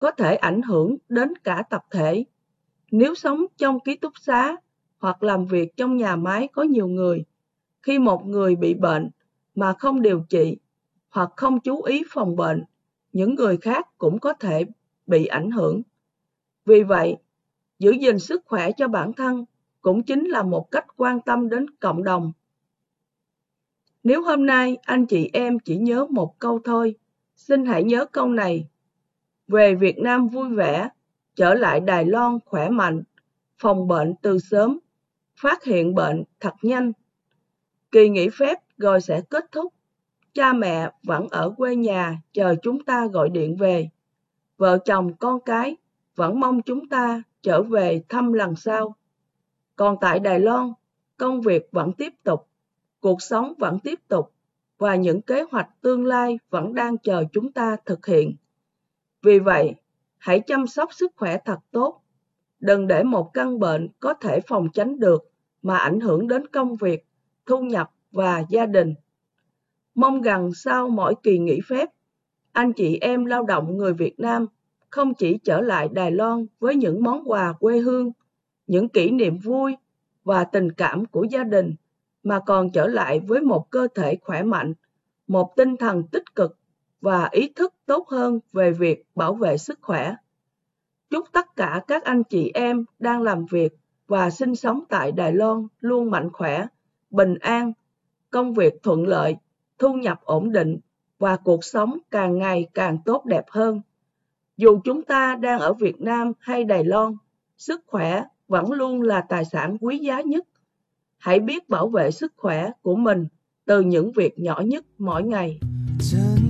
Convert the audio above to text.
có thể ảnh hưởng đến cả tập thể. Nếu sống trong ký túc xá hoặc làm việc trong nhà máy có nhiều người, khi một người bị bệnh mà không điều trị hoặc không chú ý phòng bệnh, những người khác cũng có thể bị ảnh hưởng. Vì vậy, giữ gìn sức khỏe cho bản thân cũng chính là một cách quan tâm đến cộng đồng. Nếu hôm nay anh chị em chỉ nhớ một câu thôi, xin hãy nhớ câu này: về Việt Nam vui vẻ, trở lại Đài Loan khỏe mạnh, phòng bệnh từ sớm, phát hiện bệnh thật nhanh. Kỳ nghỉ phép rồi sẽ kết thúc, cha mẹ vẫn ở quê nhà chờ chúng ta gọi điện về. Vợ chồng con cái vẫn mong chúng ta trở về thăm lần sau. Còn tại Đài Loan, công việc vẫn tiếp tục, cuộc sống vẫn tiếp tục và những kế hoạch tương lai vẫn đang chờ chúng ta thực hiện. Vì vậy, hãy chăm sóc sức khỏe thật tốt. Đừng để một căn bệnh có thể phòng tránh được mà ảnh hưởng đến công việc, thu nhập và gia đình. Mong rằng sau mỗi kỳ nghỉ phép, anh chị em lao động người Việt Nam không chỉ trở lại Đài Loan với những món quà quê hương, những kỷ niệm vui và tình cảm của gia đình, mà còn trở lại với một cơ thể khỏe mạnh, một tinh thần tích cực và ý thức tốt hơn về việc bảo vệ sức khỏe. Chúc tất cả các anh chị em đang làm việc và sinh sống tại Đài Loan luôn mạnh khỏe, bình an, công việc thuận lợi, thu nhập ổn định và cuộc sống càng ngày càng tốt đẹp hơn. Dù chúng ta đang ở Việt Nam hay Đài Loan, sức khỏe vẫn luôn là tài sản quý giá nhất. Hãy biết bảo vệ sức khỏe của mình từ những việc nhỏ nhất mỗi ngày.